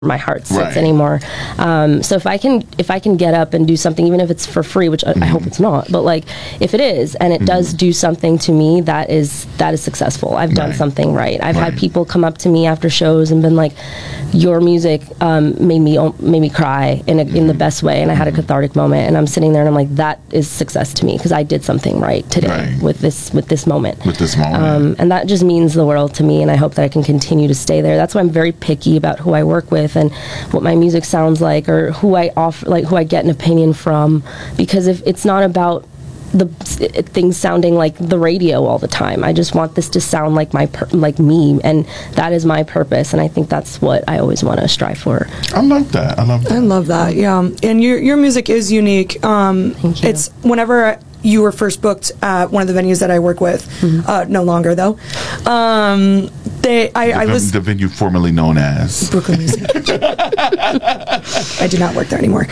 my heart sits anymore. So if I can get up and do something, even if it's for free, which I hope it's not, but like if it is and it does do something to me, that is successful. I've done something right. I've had people come up to me after shows and been like, your music made me cry in the best way, and I had a cathartic moment, and I'm sitting there and I'm like, that is success to me because I did something right today with this moment. And that just means the world to me, and I hope that I can continue to stay there. That's why I'm very picky about who I work with and what my music sounds like, or who I offer, like who I get an opinion from, because if it's not about the things sounding like the radio all the time. I just want this to sound like like me, and that is my purpose, and I think that's what I always want to strive for. I love that. I love that. Yeah, and your music is unique. Thank you. It's whenever you were first booked at one of the venues that I work with, no longer though. The venue formerly known as Brooklyn Music. I do not work there anymore.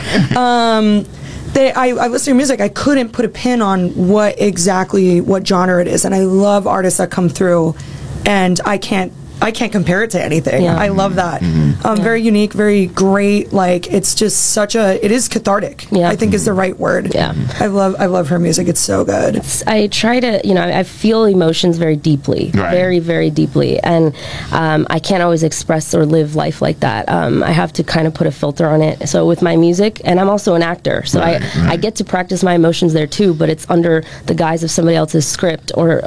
I listen to your music. I couldn't put a pin on what genre it is, and I love artists that come through, and I can't compare it to anything. I love that. Very unique, very great. Like, it's just it is cathartic. I think is the right word. I love her music. It's so good. I try to, I feel emotions very deeply, very, very deeply. And I can't always express or live life like that. I have to kind of put a filter on it. So with my music, and I'm also an actor, so I get to practice my emotions there too, but it's under the guise of somebody else's script or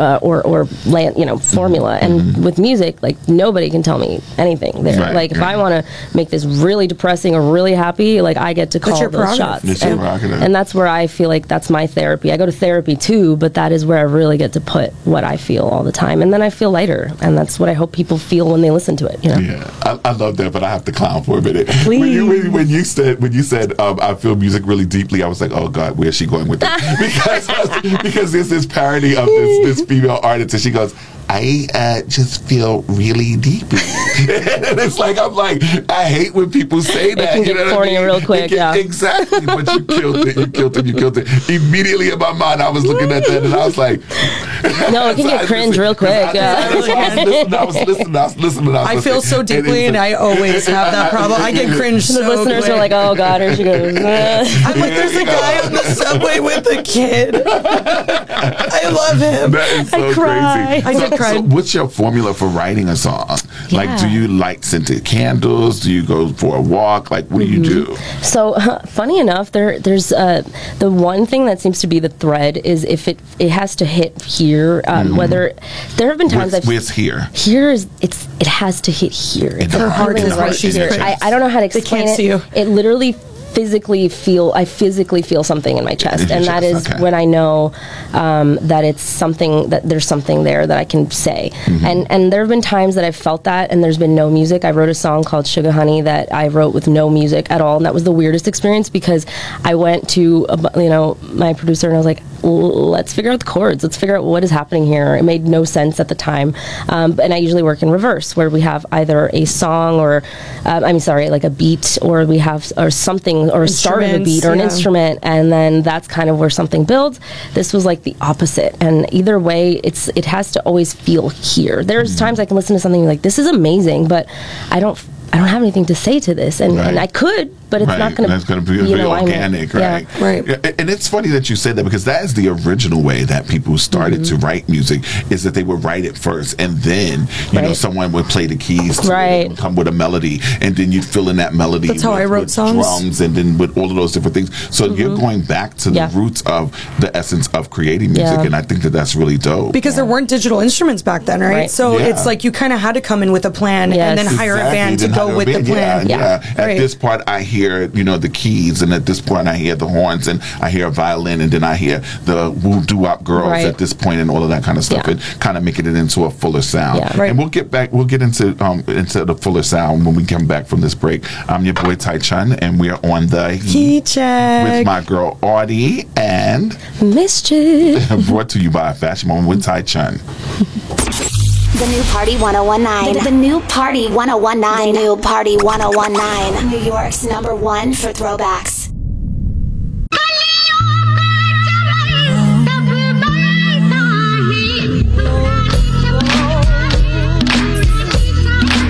formula. And with music, like, nobody can tell me anything there. Like, if I want to make this really depressing or really happy, like, I get to call those shots. And that's where I feel like that's my therapy. I go to therapy too, but that is where I really get to put what I feel all the time. And then I feel lighter, and that's what I hope people feel when they listen to it. Yeah, I love that, but I have to clown for a minute. Please. When you said I feel music really deeply, I was like, oh God, where's she going with that? because there's this parody of this female artist, and she goes, I just feel really deeply. And it's like, I hate when people say that. It can get corny real quick, Exactly, but you killed it. Immediately in my mind, I was looking at that, and I was like... No, it can get cringe real quick. I was listening. I feel so deeply, and I always have that problem. I get cringe so The listeners quick. are like, oh God, here she goes. I'm like, there's a guy on the subway with a kid. I love him. That is so cry. crazy. I did cry. So what's your formula for writing a song? Like, do you light scented candles? Do you go for a walk? Like, what do you do? So, funny enough, there's the one thing that seems to be the thread is if it has to hit here. Whether there have been times where's here? Here is it has to hit here. Her heart is right here. I don't know how to explain it. See you. It literally physically feel something in my chest, and that is when I know that it's something, that there's something there that I can say. And there have been times that I've felt that, and there's been no music. I wrote a song called Sugar Honey that I wrote with no music at all, and that was the weirdest experience because I went to my producer and I was like, let's figure out the chords. Let's figure out what is happening here. It made no sense at the time. And I usually work in reverse, where we have either a song or, like a beat, or we have something, or a start of a beat or an instrument, and then that's kind of where something builds. This was like the opposite, and either way, it has to always feel here. There's times I can listen to something and be like, this is amazing, but I don't have anything to say to this, and I could, but it's not going to. That's going to be organic, right? Yeah. Right. Yeah, and it's funny that you said that, because that is the original way that people started to write music, is that they would write it first, and then someone would play the keys to it, and come with a melody, and then you'd fill in that melody. That's how I wrote songs. Drums, and then with all of those different things. So you're going back to the roots of the essence of creating music, and I think that that's really dope. Because there weren't digital instruments back then, right? So it's like you kind of had to come in with a plan, and then hire a band to go with the plan. At this part, I hear the keys, and at this point I hear the horns, and I hear a violin, and then I hear the woo-doo-wop girls at this point, and all of that kind of stuff, and kind of making it into a fuller sound. And we'll get into the fuller sound when we come back from this break. I'm your boy Tai Chun, and we're on the Heat Check with my girl Audie and Mischief. Brought to you by Fashion Moment with Tai Chun. The new Party 1019. The new Party 1019. The new Party 1019. New York's #1 for throwbacks.